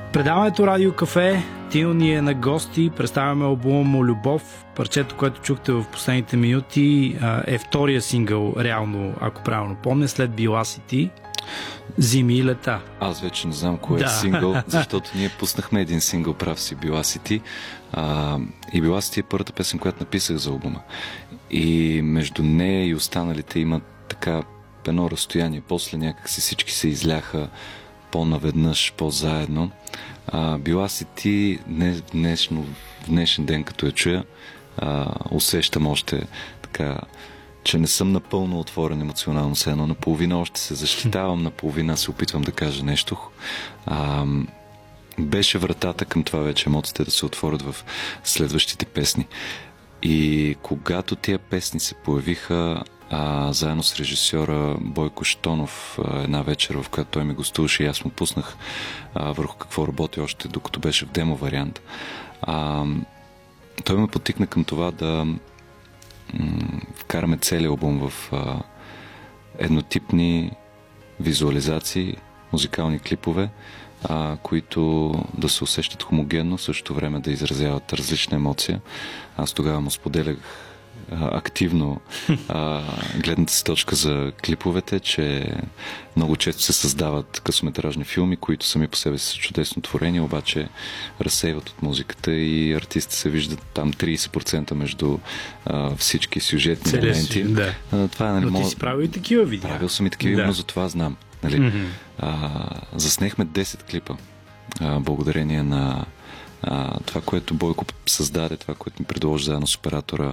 Предаването Радио Кафе, Тино ни е на гости, представяме албума му Любов. Парчето, което чухте в последните минути, е втория сингъл, реално, ако правилно помня, след Била си ти, Зими и лета. Аз вече не знам кой е сингъл, защото ние пуснахме един сингъл, прав си, Била си ти. И Била си ти е първата песен, която написах за албума. И между нея и останалите има така едно разстояние. После някак си всички се изляха по-наведнъж, по-заедно. Била си ти в днешен ден, като я чуя, усещам още така, че не съм напълно отворен емоционално, все едно наполовина още се защитавам, наполовина се опитвам да кажа нещо. Беше вратата към това вече емоциите да се отворят в следващите песни. И когато тия песни се появиха, заедно с режисьора Бойко Щонов, една вечер, в която той ми гостуваше и аз му пуснах върху какво работи още докато беше в демо вариант. Той ме потикна към това да вкараме целият албум в еднотипни визуализации, музикални клипове, които да се усещат хомогенно, в същото време да изразяват различна емоция. Аз тогава му споделях активно гледната си точка за клиповете, че много често се създават късометражни филми, които сами по себе си са чудесно творени, обаче разсейват от музиката и артистите се виждат там 30% между всички сюжетни елементи. Да. Това е, нали, но ти си правил и такива видео. Правил съм и такива, но за това знам. Нали? Заснехме 10 клипа. Благодарение на това, което Бойко създаде, това, което ми предложи заедно с оператора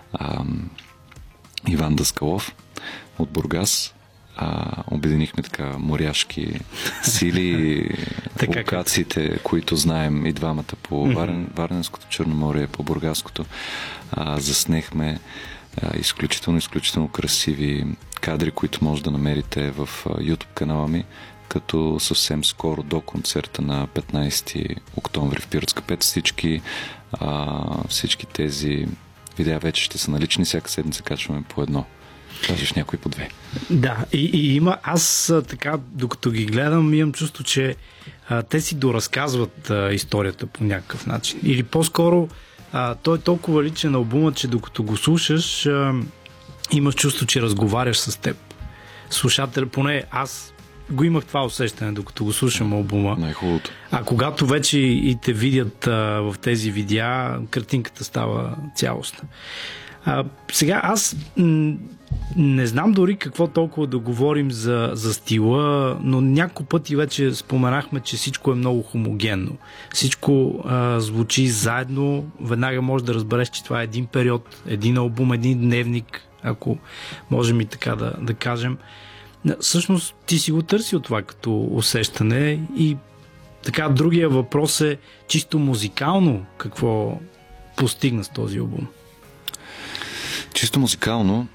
Иван Даскалов от Бургас. Обединихме така моряшки сили, локациите, които знаем и двамата по Варненското Черноморие, по Бургаското. Заснехме изключително красиви кадри, които може да намерите в YouTube канала ми, като съвсем скоро до концерта на 15 октомври в Пиротска 5 всички тези видеа вече ще са налични. Всяка седмица качваме по едно. Кажеш някой по две. Да, и има, аз така, докато ги гледам, имам чувство, че те си доразказват историята по някакъв начин. Или по-скоро той е толкова личен албума, че докато го слушаш, имаш чувство, че разговаряш с теб. Слушател, поне аз го имах това усещане, докато го слушам албума. Най-хубавото. А когато вече и те видят в тези видеа, картинката става цялостна. Сега аз не знам дори какво толкова да говорим за стила, но няколко пъти вече споменахме, че всичко е много хомогенно. Всичко звучи заедно. Веднага можеш да разбереш, че това е един период, един албум, един дневник, ако можем и така да кажем. Всъщност ти си го търсил това като усещане и така другия въпрос е чисто музикално какво постигна с този албум? Чисто музикално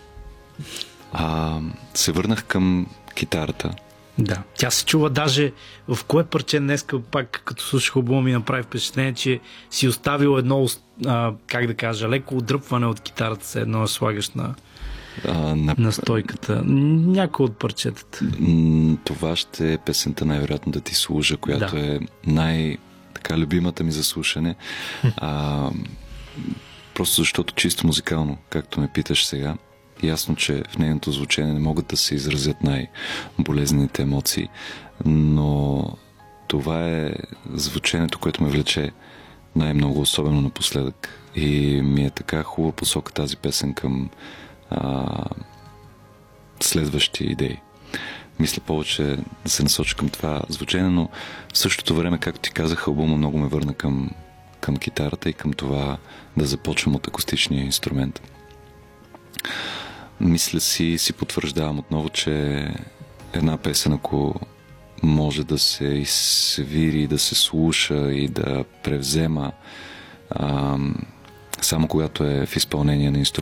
се върнах към китарата. Да, тя се чува даже в кое парче днеска, пак като слушах албума ми направи впечатление, че си оставил едно, как да кажа, леко отдръпване от китарата, се едно слагаш на стойката. Някой от парчетата. Това ще е песента най-вероятно да ти служа, която е най-така любимата ми за слушане. Просто защото чисто музикално, както ме питаш сега, ясно, че в нейното звучение не могат да се изразят най-болезнените емоции, но това е звученето, което ме влече най-много, особено напоследък. И ми е така хубава посока тази песен към следващи идеи. Мисля повече да се насоча към това звучение, но в същото време, както ти казах, албума много ме върна към китарата и към това да започвам от акустичния инструмент. Мисля си потвърждавам отново, че една песен, ако може да се изсвири, да се слуша и да превзема само когато е в изпълнение на